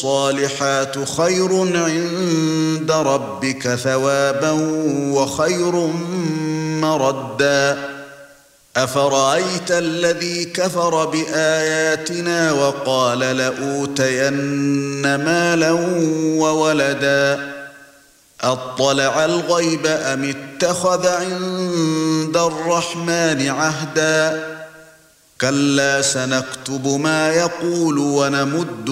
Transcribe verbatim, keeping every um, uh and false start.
الصالحات خير عند ربك ثوابا وخير مردا أفرأيت الذي كفر بآياتنا وقال لأوتين مالا وولدا أطلع الغيب أم اتخذ عند الرحمن عهدا كلا سنكتب ما يقول ونمد